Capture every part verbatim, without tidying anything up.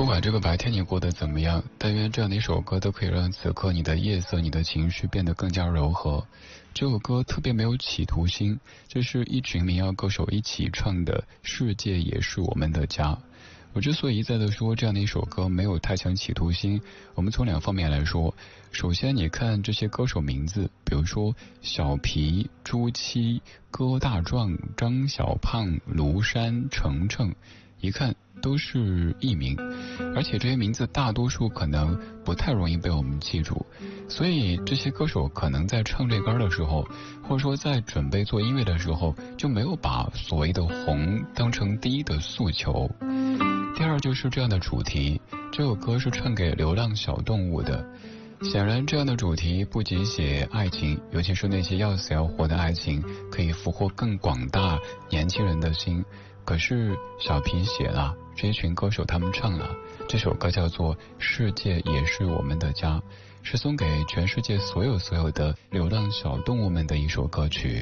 不管这个白天你过得怎么样，但愿这样的一首歌都可以让此刻你的夜色、你的情绪变得更加柔和。这首歌特别没有企图心，这是一群民谣歌手一起唱的《世界也是我们的家》。我之所以一再的说这样的一首歌没有太强企图心，我们从两方面来说。首先你看这些歌手名字，比如说小皮、朱七、歌大壮、张小胖、庐山、程程，一看都是艺名，而且这些名字大多数可能不太容易被我们记住，所以这些歌手可能在唱这歌的时候，或者说在准备做音乐的时候，就没有把所谓的红当成第一的诉求。第二就是这样的主题，这首歌是唱给流浪小动物的。显然这样的主题不仅写爱情，尤其是那些要死要活的爱情，可以俘获更广大年轻人的心。可是小皮写了，这一群歌手他们唱了，这首歌叫做《世界也是我们的家》，是送给全世界所有所有的流浪小动物们的一首歌曲。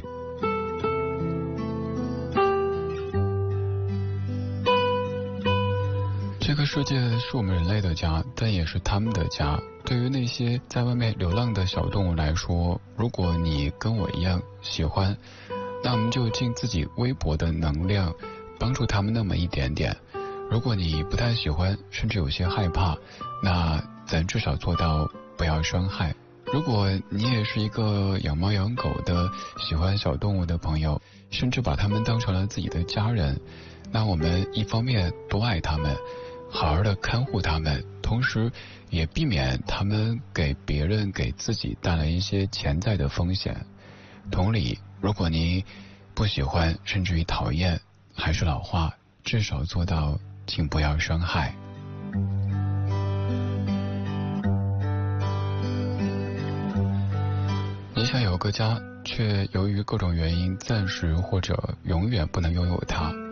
这个世界是我们人类的家，但也是他们的家。对于那些在外面流浪的小动物来说，如果你跟我一样喜欢，那我们就尽自己微薄的能量帮助他们那么一点点。如果你不太喜欢，甚至有些害怕，那咱至少做到不要伤害。如果你也是一个养猫养狗的喜欢小动物的朋友，甚至把他们当成了自己的家人，那我们一方面多爱他们，好好的看护他们，同时也避免他们给别人给自己带来一些潜在的风险。同理，如果你不喜欢甚至于讨厌，还是老话，至少做到请不要伤害。你想有个家，却由于各种原因暂时或者永远不能拥有它，